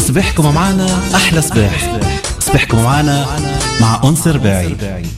صباحكم معنا أحلى صباح. صباحكم معنا مع أنس رباعي.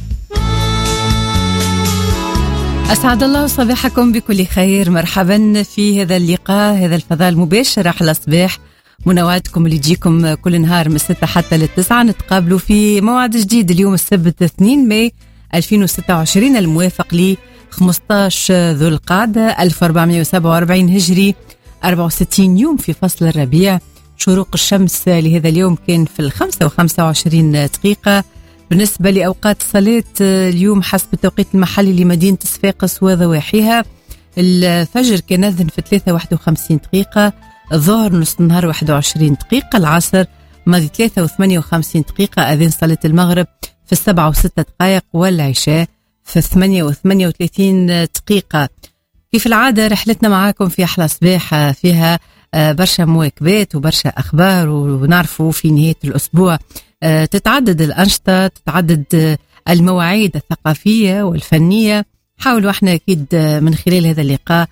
أسعد الله صباحكم بكل خير. مرحبا في هذا اللقاء، هذا الفضاء المباشر أحلى صباح، منوعدكم اللي تجيكم كل نهار من 6 حتى 9. نتقابلوا في موعد جديد اليوم السبت 2 ماي 2026 الموافق ل 15 ذو القعدة 1447 هجري، 64 يوم في فصل الربيع. شروق الشمس لهذا اليوم كان في 5:25 دقيقة. بالنسبة لأوقات الصلاة اليوم حسب التوقيت المحلي لمدينة صفاقس وضواحيها، الفجر كان أذن في 3:51 دقيقة، الظهر نص النهار 21 دقيقة، العصر ماضي 3:58 دقيقة، أذن صلاة المغرب في 7:06 دقائق، والعشاء في 8:38 دقيقة. كيف العادة رحلتنا معاكم في أحلى صباح فيها برشا مواكبات وبرشا أخبار، ونعرفوا في نهاية الأسبوع تتعدد الأنشطة، تتعدد المواعيد الثقافية والفنية. حاولوا احنا أكيد من خلال هذا اللقاء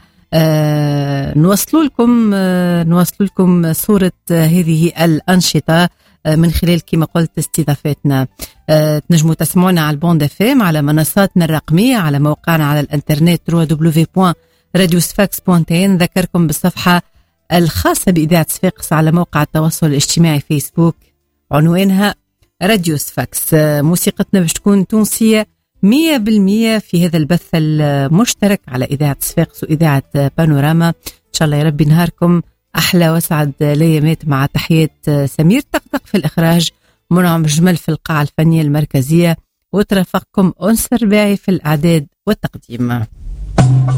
نوصل لكم صورة هذه الأنشطة من خلال كما قلت استضافتنا. تنجموا تسمعونا على البوند FM، على منصاتنا الرقمية، على موقعنا على الانترنت www.radiosfax.in. نذكركم بالصفحة الخاصة بإذاعة صفاقس على موقع التواصل الاجتماعي فيسبوك، عنوانها راديو صفاقس. موسيقتنا باش تكون تونسية 100% في هذا البث المشترك على إذاعة صفاقس وإذاعة بانوراما. إن شاء الله يا ربي نهاركم أحلى وسعد ليامات، مع تحيات سمير طقطق في الإخراج، منعم جمل في القاعة الفنية المركزية، وترافقكم أنس رباعي في الإعداد والتقديم.